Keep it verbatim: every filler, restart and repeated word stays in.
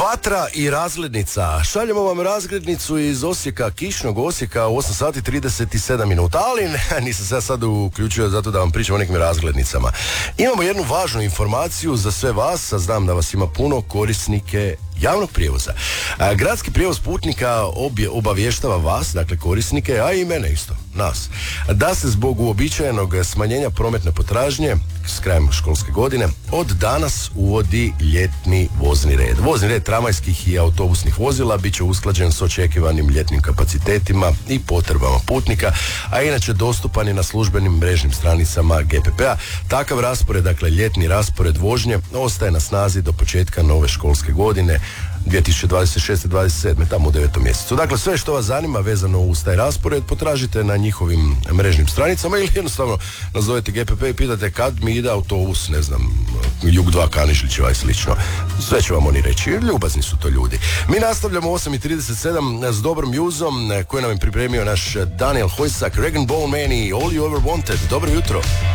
Vatra i razglednica. Šaljemo vam razglednicu iz Osijeka, kišnog Osijeka u osam sati trideset sedam minuta, ali ne, nisam se ja sad uključio zato da vam pričam o nekim razglednicama. Imamo jednu važnu informaciju za sve vas, a znam da vas ima puno, korisnike javnog prijevoza. A, gradski prijevoz putnika obje, obavještava vas, dakle korisnike, a i mene isto, nas, da se zbog uobičajenog smanjenja prometne potražnje s krajem školske godine od danas uvodi ljetni vozni red. Vozni red tramvajskih i autobusnih vozila bit će usklađen s očekivanim ljetnim kapacitetima i potrebama putnika, a inače dostupan je na službenim mrežnim stranicama G P P-a. Takav raspored, dakle ljetni raspored vožnje, ostaje na snazi do početka nove školske godine dvije tisuće dvadeset šeste dvadeset sedme, tamo u devetom mjesecu. Dakle, sve što vas zanima vezano uz taj raspored potražite na njihovim mrežnim stranicama ili jednostavno nazovete G P P i pitate kad mi ide autobus, ne znam, Jug dva Kanižlićeva i slično. Sve će vam oni reći, ljubazni su to ljudi. Mi nastavljamo u osam i trideset sedam s dobrom juzom koji nam je pripremio naš Daniel Hojsak, Rag and Bone Man i All You Ever Wanted. Dobro jutro.